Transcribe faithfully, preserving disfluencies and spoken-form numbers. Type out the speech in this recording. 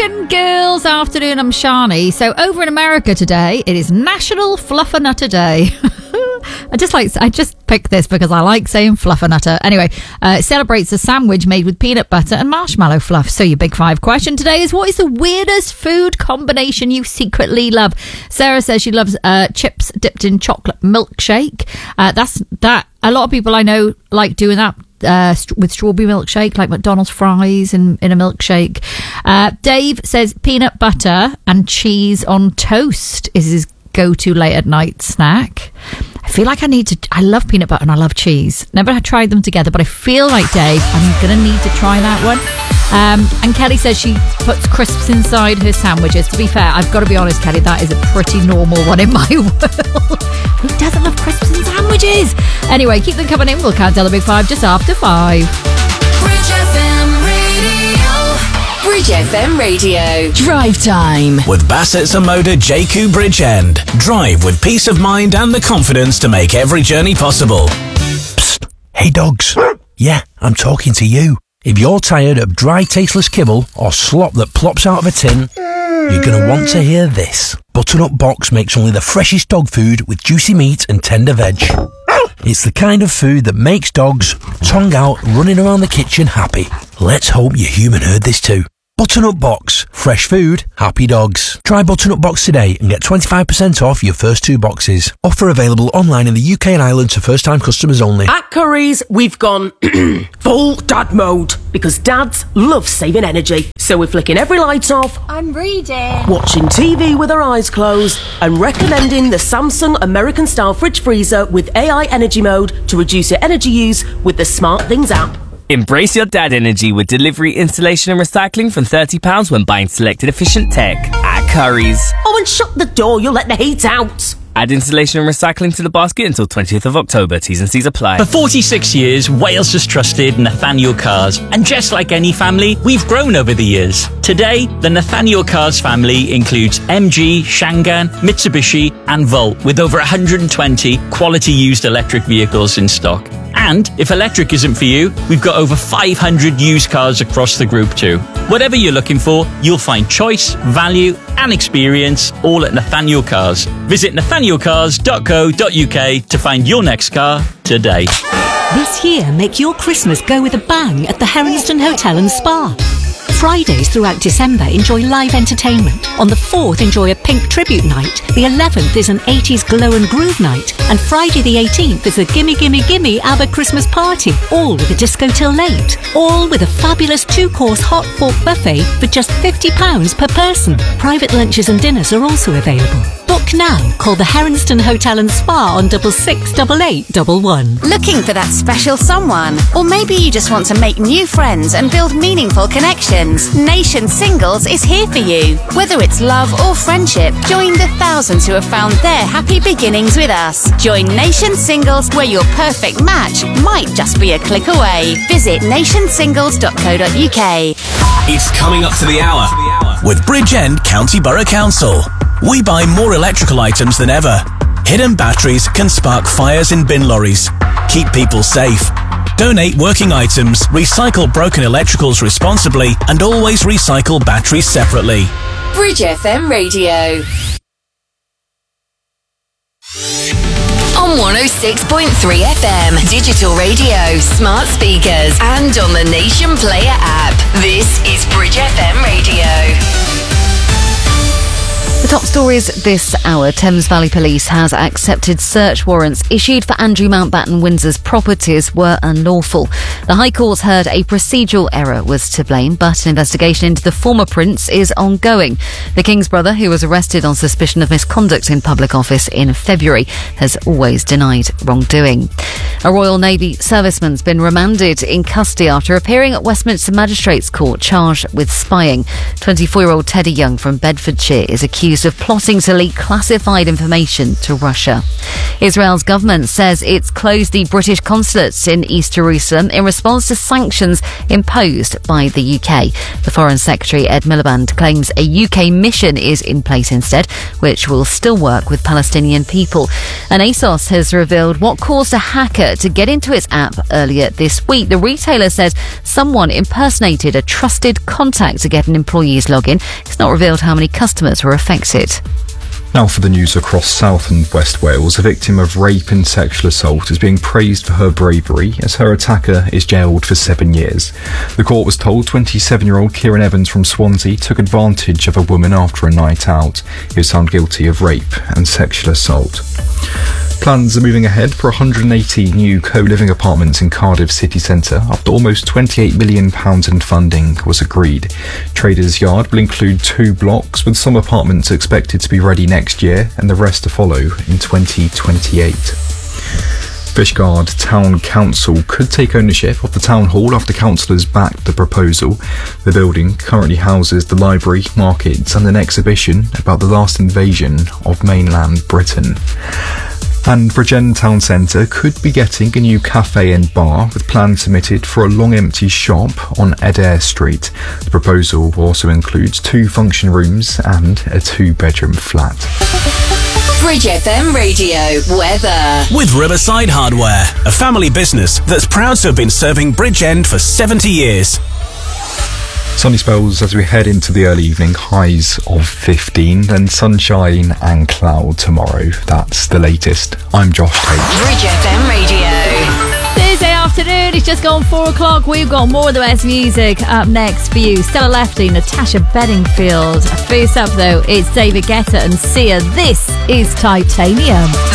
Morning, girls. Afternoon, I'm Shani. So over in America today, it is National Fluffernutter Day. I just like I just picked this because I like saying fluffernutter. Anyway, uh, it celebrates a sandwich made with peanut butter and marshmallow fluff. So your big five question today is, what is the weirdest food combination you secretly love? Sarah says she loves uh, chips dipped in chocolate milkshake. Uh, that's that. A lot of people I know like doing that. Uh, st- with strawberry milkshake, like McDonald's fries in, in a milkshake. Uh, Dave says peanut butter and cheese on toast is his go-to late at night snack. I feel like I need to, I love peanut butter and I love cheese. Never had tried them together, but I feel like, Dave, I'm going to need to try that one. Um, and Kelly says she puts crisps inside her sandwiches. To be fair, I've got to be honest, Kelly, that is a pretty normal one in my world. Who doesn't love crisps in sandwiches? Anyway, keep them coming in. We'll count down the big five just after five. Bridge F M Radio. Bridge F M Radio. Drive time. With Bassett Zamoda J Q Bridgend. Drive with peace of mind and the confidence to make every journey possible. Psst. Hey, dogs. Yeah, I'm talking to you. If you're tired of dry, tasteless kibble or slop that plops out of a tin, you're going to want to hear this. Butternut Box makes only the freshest dog food with juicy meat and tender veg. It's the kind of food that makes dogs, tongue out, running around the kitchen happy. Let's hope your human heard this too. Butternut Box. Fresh food, happy dogs. Try Butternut Box today and get twenty-five percent off your first two boxes. Offer available online in the U K and Ireland to first-time customers only. At Curry's, we've gone full dad mode because dads love saving energy. So we're flicking every light off. I'm reading. Watching T V with our eyes closed and recommending the Samsung American-style fridge freezer with A I energy mode to reduce your energy use with the Smart Things app. Embrace your dad energy with delivery, installation and recycling from thirty pounds when buying selected efficient tech at Curry's. Oh, and shut the door, you'll let the heat out. Add installation and recycling to the basket until twentieth of October. T's and C's apply. For forty-six years, Wales has trusted Nathaniel Cars. And just like any family, we've grown over the years. Today, the Nathaniel Cars family includes M G, Shangan, Mitsubishi and Volt, with over one hundred twenty quality used electric vehicles in stock. And if electric isn't for you, we've got over five hundred used cars across the group too. Whatever you're looking for, you'll find choice, value and experience all at Nathaniel Cars. Visit nathaniel cars dot co dot uk to find your next car today. This year, make your Christmas go with a bang at the Heronston Hotel and Spa. Fridays throughout December, enjoy live entertainment. On the fourth, enjoy a Pink tribute night. The eleventh is an eighties glow and groove night. And Friday the eighteenth is a Gimme Gimme Gimme ABBA Christmas party. All with a disco till late. All with a fabulous two-course hot pork buffet for just fifty pounds per person. Private lunches and dinners are also available. Book now. Call the Heronston Hotel and Spa on double six double eight double one. Looking for that special someone? Or maybe you just want to make new friends and build meaningful connections. Nation Singles is here for you. Whether it's love or friendship, join the thousands who have found their happy beginnings with us. Join Nation Singles, where your perfect match might just be a click away. Visit nation singles dot co dot uk. It's coming up to the hour with Bridgend County Borough Council. We buy more electrical items than ever. Hidden batteries can spark fires in bin lorries. Keep people safe. Donate working items, recycle broken electricals responsibly, and always recycle batteries separately. Bridge F M Radio. On one oh six point three F M, digital radio, smart speakers, and on the Nation Player app. This is Bridge F M Radio. The top stories this hour. Thames Valley Police has accepted search warrants issued for Andrew Mountbatten Windsor's properties were unlawful. The High Court heard a procedural error was to blame, but an investigation into the former prince is ongoing. The King's brother, who was arrested on suspicion of misconduct in public office in February, has always denied wrongdoing. A Royal Navy serviceman's been remanded in custody after appearing at Westminster Magistrates Court charged with spying. twenty-four-year-old Teddy Young from Bedfordshire is accused of plotting to leak classified information to Russia. Israel's government says it's closed the British consulate in East Jerusalem in response to sanctions imposed by the U K. The Foreign Secretary Ed Miliband claims a U K mission is in place instead, which will still work with Palestinian people. And ASOS has revealed what caused a hacker to get into its app earlier this week. The retailer says someone impersonated a trusted contact to get an employee's login. It's not revealed how many customers were affected. Now for the news across South and West Wales. A victim of rape and sexual assault is being praised for her bravery as her attacker is jailed for seven years. The court was told twenty-seven-year-old Kieran Evans from Swansea took advantage of a woman after a night out. He was found guilty of rape and sexual assault. Plans are moving ahead for one hundred eighty new co-living apartments in Cardiff city centre after almost twenty-eight million pounds in funding was agreed. Traders Yard will include two blocks, with some apartments expected to be ready next year and the rest to follow in twenty twenty-eight. Fishguard Town Council could take ownership of the town hall after councillors backed the proposal. The building currently houses the library, markets and an exhibition about the last invasion of mainland Britain. And Bridgend Town Centre could be getting a new cafe and bar, with plans submitted for a long empty shop on Adair Street. The proposal also includes two function rooms and a two-bedroom flat. Bridge F M Radio weather. With Riverside Hardware, a family business that's proud to have been serving Bridgend for seventy years. Sunny spells as we head into the early evening, highs of fifteen, then sunshine and cloud tomorrow. That's the latest. I'm Josh Tate. Bridge F M Radio. Thursday afternoon, it's just gone four o'clock. We've got more of the best music up next for you. Stella Lefty, Natasha Bedingfield. First up, though, it's David Guetta and Sia. This is Titanium.